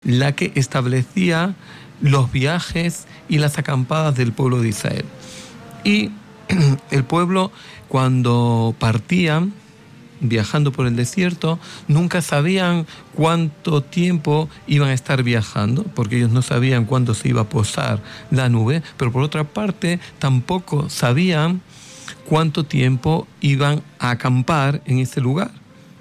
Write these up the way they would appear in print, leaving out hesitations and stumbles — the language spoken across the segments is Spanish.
la que establecía los viajes y las acampadas del pueblo de Israel. Y el pueblo, cuando partían viajando por el desierto, nunca sabían cuánto tiempo iban a estar viajando, porque ellos no sabían cuándo se iba a posar la nube, pero por otra parte tampoco sabían cuánto tiempo iban a acampar en ese lugar.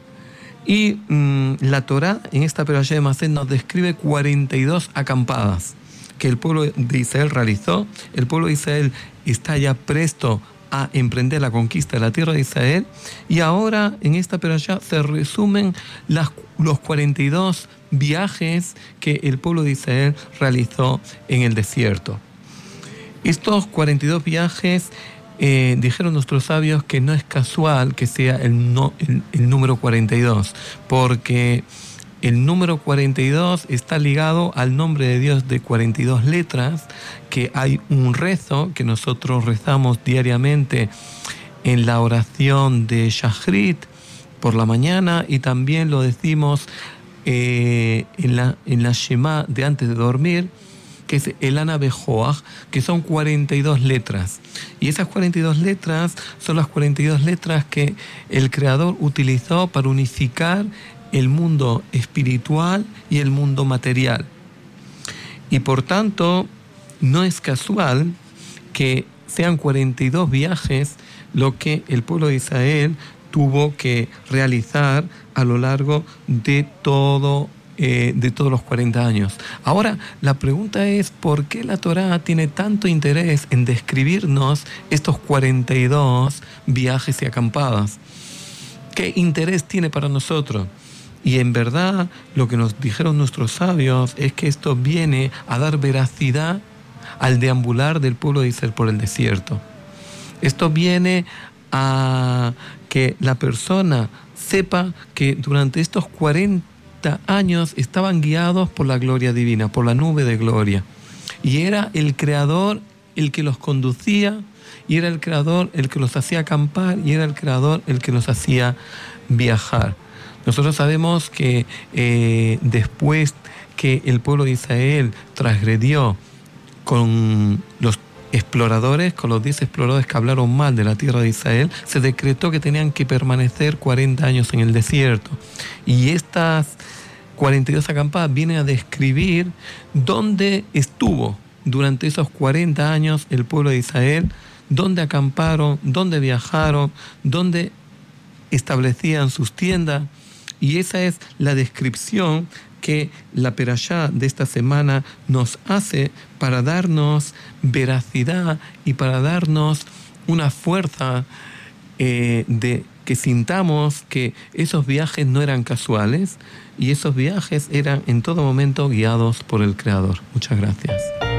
Y la Torá en esta perashá de Maaseh nos describe 42 acampadas que el pueblo de Israel realizó. El pueblo de Israel está ya presto a emprender la conquista de la tierra de Israel, y ahora en esta perashá se resumen los 42 viajes que el pueblo de Israel realizó en el desierto. Estos 42 viajes, dijeron nuestros sabios que no es casual que sea el número 42, porque el número 42 está ligado al nombre de Dios de 42 letras, que hay un rezo que nosotros rezamos diariamente en la oración de Shachrit por la mañana, y también lo decimos en la Shema de antes de dormir, que es el Ana Bejoach, que son 42 letras. Y esas 42 letras son las 42 letras que el Creador utilizó para unificar el mundo espiritual y el mundo material. Y por tanto, no es casual que sean 42 viajes lo que el pueblo de Israel tuvo que realizar a lo largo de todos los 40 años. Ahora, la pregunta es, ¿por qué la Torá tiene tanto interés en describirnos estos 42 viajes y acampadas? ¿Qué interés tiene para nosotros? Y en verdad, lo que nos dijeron nuestros sabios es que esto viene a dar veracidad al deambular del pueblo de Israel por el desierto. Esto viene a que la persona sepa que durante estos 40 años estaban guiados por la gloria divina, por la nube de gloria. Y era el Creador el que los conducía, y era el Creador el que los hacía acampar, y era el Creador el que los hacía viajar. Nosotros sabemos que después que el pueblo de Israel transgredió con los exploradores, con los 10 exploradores que hablaron mal de la tierra de Israel, se decretó que tenían que permanecer 40 años en el desierto. Y estas 42 acampadas vienen a describir dónde estuvo durante esos 40 años el pueblo de Israel, dónde acamparon, dónde viajaron, dónde establecían sus tiendas. Y esa es la descripción que la perashá de esta semana nos hace para darnos veracidad y para darnos una fuerza de que sintamos que esos viajes no eran casuales, y esos viajes eran en todo momento guiados por el Creador. Muchas gracias.